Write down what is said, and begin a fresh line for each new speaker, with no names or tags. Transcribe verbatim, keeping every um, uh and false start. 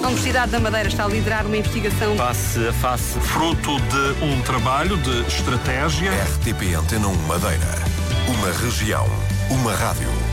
a Universidade da Madeira está a liderar uma investigação
face a face, fruto de um trabalho de estratégia.
R T P Antena um Madeira. Uma região, uma rádio.